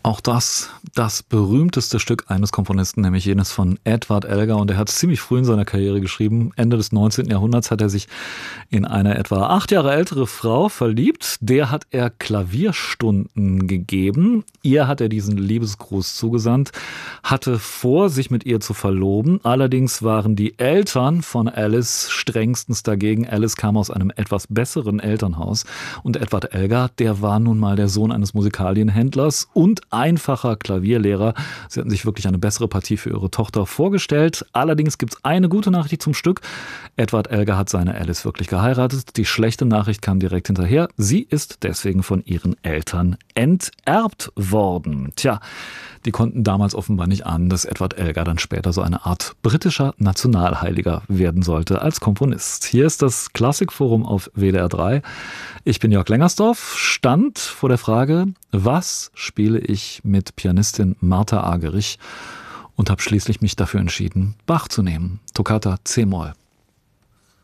Auch das berühmteste Stück eines Komponisten, nämlich jenes von Edward Elgar. Und er hat ziemlich früh in seiner Karriere geschrieben. Ende des 19. Jahrhunderts hat er sich in eine etwa 8 Jahre ältere Frau verliebt. Der hat er Klavierstunden gegeben. Ihr hat er diesen Liebesgruß zugesandt, hatte vor, sich mit ihr zu verloben. Allerdings waren die Eltern von Alice strengstens dagegen. Alice kam aus einem etwas besseren Elternhaus. Und Edward Elgar, der war nun mal der Sohn eines Musikalienhändlers und einfacher Klavierlehrer. Sie hatten sich wirklich eine bessere Partie für ihre Tochter vorgestellt. Allerdings gibt es eine gute Nachricht zum Stück. Edward Elgar hat seine Alice wirklich geheiratet. Die schlechte Nachricht kam direkt hinterher. Sie ist deswegen von ihren Eltern enterbt worden. Tja, die konnten damals offenbar nicht ahnen, dass Edward Elgar dann später so eine Art britischer Nationalheiliger werden sollte als Komponist. Hier ist das Klassikforum auf WDR 3. Ich bin Jörg Lengersdorf, stand vor der Frage, was spiele ich mit Pianistin Martha Argerich, und habe schließlich mich dafür entschieden, Bach zu nehmen. Toccata C-Moll.